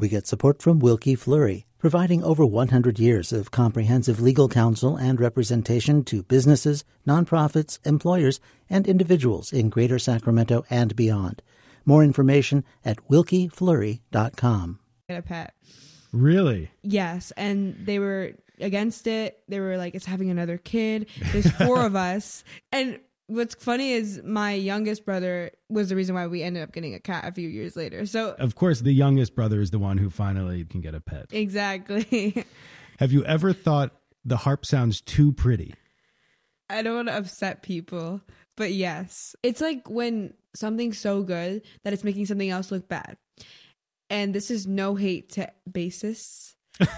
We get support from Wilkie Fleury, providing over 100 years of comprehensive legal counsel and representation to businesses, nonprofits, employers, and individuals in Greater Sacramento and beyond. More information at wilkiefleury.com. Get a pet. Really? Yes, and they were against it. They were like, it's having another kid. There's 4 of us. And what's funny is my youngest brother was the reason why we ended up getting a cat a few years later. So, of course, the youngest brother is the one who finally can get a pet. Exactly. Have you ever thought the harp sounds too pretty? I don't want to upset people, but yes. It's like when something's so good that it's making something else look bad. And this is no hate to bassists.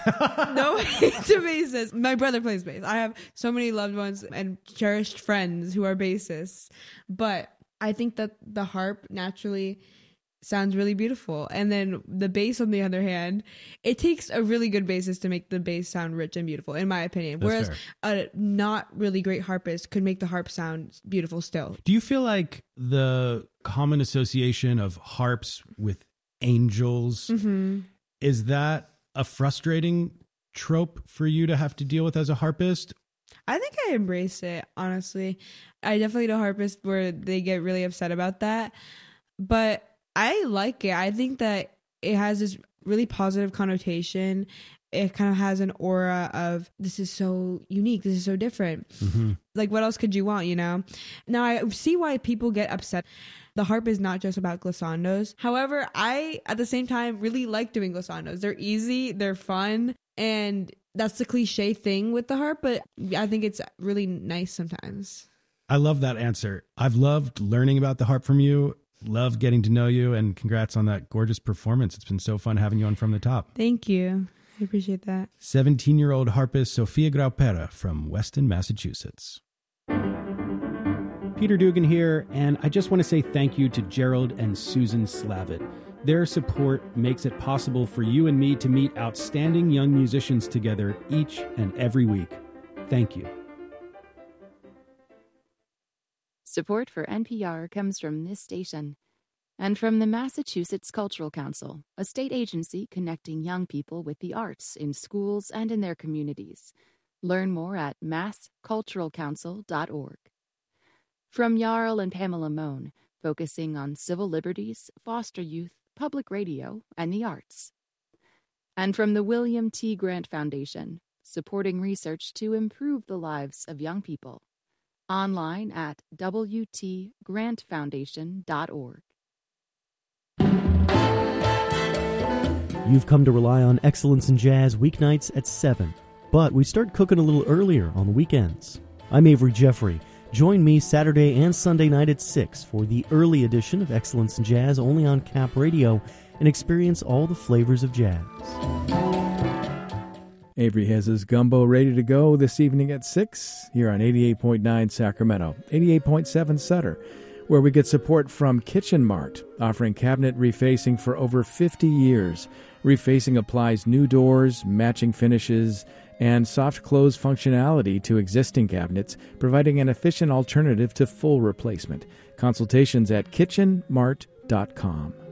No hate to bassists. My brother plays bass. I have so many loved ones and cherished friends who are bassists. But I think that the harp naturally sounds really beautiful. And then the bass, on the other hand, it takes a really good bassist to make the bass sound rich and beautiful, in my opinion. That's Whereas a not really great harpist could make the harp sound beautiful still. Do you feel like the common association of harps with angels, is that a frustrating trope for you to have to deal with as a harpist? I think I embrace it, honestly. I definitely know harpists where they get really upset about that, but I like it. I think that it has this really positive connotation. It kind of has an aura of, this is so unique, this is so different. Like, what else could you want, you know? Now, I see why people get upset. The harp is not just about glissandos. However, I, at the same time, really like doing glissandos. They're easy, they're fun, and that's the cliche thing with the harp, but I think it's really nice sometimes. I love that answer. I've loved learning about the harp from you, love getting to know you, and congrats on that gorgeous performance. It's been so fun having you on From the Top. Thank you. I appreciate that. 17-year-old harpist Sofia Graupera from Weston, Massachusetts. Peter Dugan here, and I just want to say thank you to Gerald and Susan Slavitt. Their support makes it possible for you and me to meet outstanding young musicians together each and every week. Thank you. Support for NPR comes from this station and from the Massachusetts Cultural Council, a state agency connecting young people with the arts in schools and in their communities. Learn more at massculturalcouncil.org. From Jarl and Pamela Mohn, focusing on civil liberties, foster youth, public radio, and the arts. And from the William T. Grant Foundation, supporting research to improve the lives of young people. Online at wtgrantfoundation.org. You've come to rely on Excellence in Jazz weeknights at 7, but we start cooking a little earlier on the weekends. I'm Avery Jeffrey. Join me Saturday and Sunday night at 6 for the early edition of Excellence in Jazz only on Cap Radio and experience all the flavors of jazz. Avery has his gumbo ready to go this evening at 6 here on 88.9 Sacramento, 88.7 Sutter, where we get support from Kitchen Mart, offering cabinet refacing for over 50 years. Refacing applies new doors, matching finishes, and soft close functionality to existing cabinets, providing an efficient alternative to full replacement. Consultations at kitchenmart.com.